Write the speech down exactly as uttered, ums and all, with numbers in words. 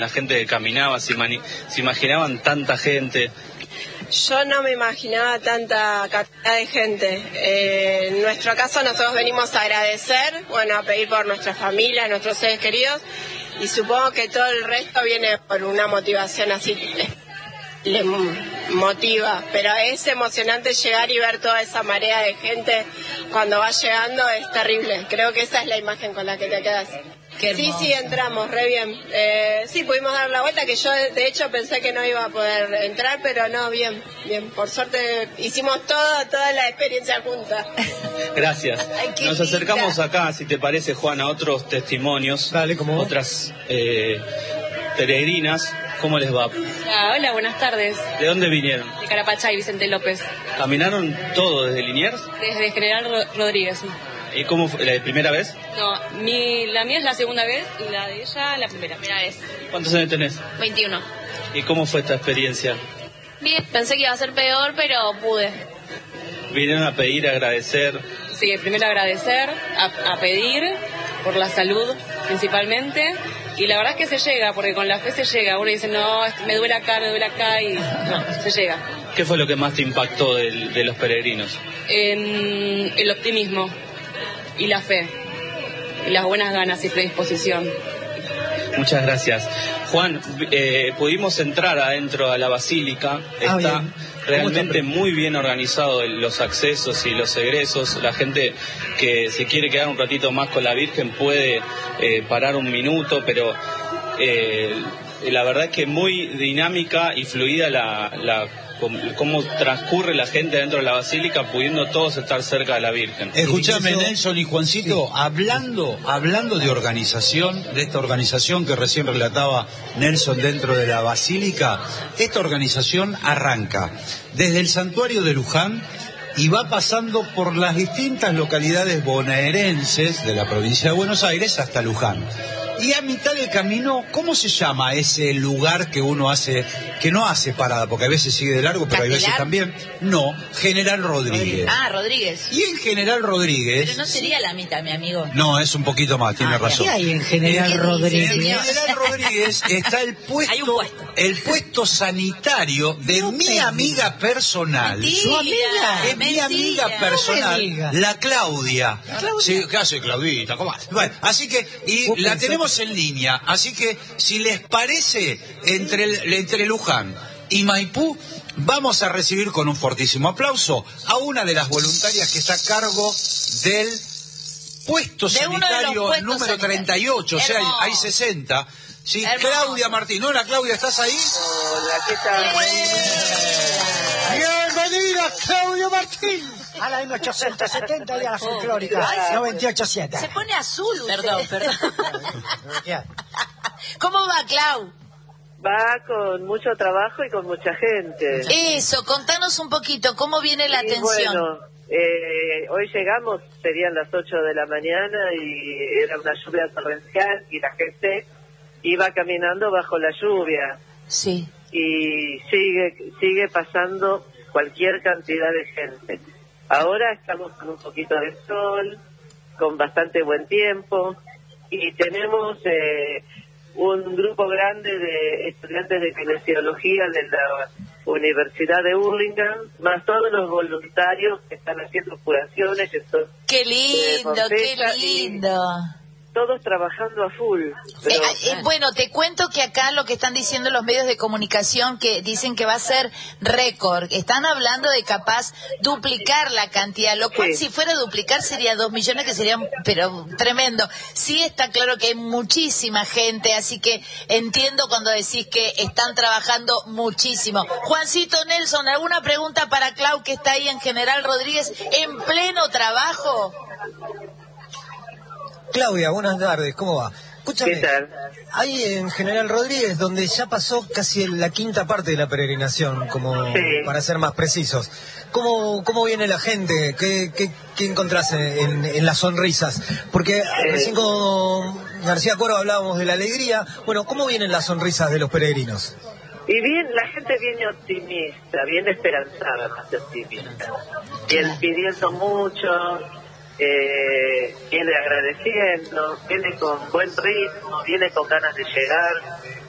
La gente que caminaba, se, se imaginaban tanta gente. Yo no me imaginaba tanta cantidad de gente. Eh, en nuestro caso nosotros venimos a agradecer, bueno, a pedir por nuestra familia, nuestros seres queridos, y supongo que todo el resto viene por una motivación así, les, les motiva, pero es emocionante llegar y ver toda esa marea de gente cuando va llegando, es terrible. Creo que esa es la imagen con la que te quedas. Sí, sí, entramos, re bien. Eh, sí, pudimos dar la vuelta, que yo de hecho pensé que no iba a poder entrar, pero no, bien, bien. Por suerte hicimos todo, toda la experiencia junta. Gracias. Ay, Nos linda. acercamos acá, si te parece, Juan, a otros testimonios. Dale, ¿cómo? Otras eh, peregrinas. ¿Cómo les va? Ah, hola, buenas tardes. ¿De dónde vinieron? De Carapachay, Vicente López. ¿Caminaron todo desde Liniers? Desde General Ro- Rodríguez. ¿Y cómo fue? ¿La primera vez? No, mi, la mía es la segunda vez y la de ella la primera. Primera vez. ¿Cuántos años tenés? veintiuno. ¿Y cómo fue esta experiencia? Bien, pensé que iba a ser peor, pero pude. ¿Vinieron a pedir, a agradecer? Sí, primero agradecer, a, a pedir por la salud principalmente. Y la verdad es que se llega, porque con la fe se llega. Uno dice, no, me duele acá, me duele acá, y no, se llega. ¿Qué fue lo que más te impactó de, de los peregrinos? En el optimismo y la fe, y las buenas ganas y predisposición. Muchas gracias. Juan, eh, pudimos entrar adentro a la basílica. Ah, está bien. realmente muy bien organizado el- los accesos y los egresos. La gente que se quiere quedar un ratito más con la Virgen puede eh, parar un minuto, pero eh, la verdad es que muy dinámica y fluida la, la cómo transcurre la gente dentro de la basílica, pudiendo todos estar cerca de la Virgen. Escúchame, Nelson y Juancito, sí. hablando, hablando de organización, de esta organización que recién relataba Nelson dentro de la basílica, esta organización arranca desde el santuario de Luján y va pasando por las distintas localidades bonaerenses de la provincia de Buenos Aires hasta Luján. Y a mitad del camino, ¿cómo se llama ese lugar que uno hace, que no hace parada? Porque a veces sigue de largo, pero hay veces también. No, General Rodríguez. Ah, Rodríguez. Y en General Rodríguez... Pero no sería la mitad, mi amigo. No, es un poquito más, tiene ah, razón. ¿Qué hay en General Rodríguez? En General Rodríguez está el puesto, hay un puesto. el puesto sanitario de no, mi amiga personal. Mentira, Su amiga, es mentira. mi amiga personal, no la Claudia. ¿La Claudia? Sí, ¿qué hace Claudita? ¿Cómo? Bueno, así que, y la tenemos en línea, así que si les parece, entre, el, entre Luján y Maipú, vamos a recibir con un fortísimo aplauso a una de las voluntarias que está a cargo del puesto de sanitario de número treinta y ocho, o sea, hay, hay sesenta. Sí, Hermoso. Claudia Martín. Hola, Claudia, ¿estás ahí? Hola, ¿qué tal? Bienvenida, Claudia Martín. A la M ochocientos setenta y a la folclórica noventa y ocho siete. Se pone azul. Perdón, perdón. Yeah. ¿Cómo va, Clau? Va con mucho trabajo y con mucha gente. Eso, contanos un poquito, ¿cómo viene la Y atención? bueno, eh, hoy llegamos, serían las ocho de la mañana y era una lluvia torrencial y la gente iba caminando bajo la lluvia. Sí. Y sigue, sigue pasando cualquier cantidad de gente. Ahora estamos con un poquito de sol, con bastante buen tiempo, y tenemos eh, un grupo grande de estudiantes de kinesiología de la Universidad de Burlingame, más todos los voluntarios que están haciendo curaciones. Que son, ¡Qué lindo, eh, qué lindo! Todos trabajando a full. Pero... Eh, eh, bueno, te cuento que acá lo que están diciendo los medios de comunicación, que dicen que va a ser récord. Están hablando de capaz duplicar la cantidad, lo cual sí. si fuera a duplicar sería dos millones, que serían, pero tremendo. Sí está claro que hay muchísima gente, así que entiendo cuando decís que están trabajando muchísimo. Juancito, Nelson, ¿alguna pregunta para Clau, que está ahí en General Rodríguez en pleno trabajo? Claudia, buenas tardes, ¿cómo va? Escúchame, ¿Qué tal? ahí en General Rodríguez, donde ya pasó casi la quinta parte de la peregrinación, como sí. para ser más precisos, ¿cómo, cómo viene la gente? ¿Qué, qué, qué encontrás en, en las sonrisas? Porque eh. recién con García Coro hablábamos de la alegría. Bueno, ¿cómo vienen las sonrisas de los peregrinos? Y bien, la gente viene optimista, viene esperanzada, más optimista. Viene pidiendo mucho... Eh, viene agradeciendo, viene con buen ritmo, viene con ganas de llegar.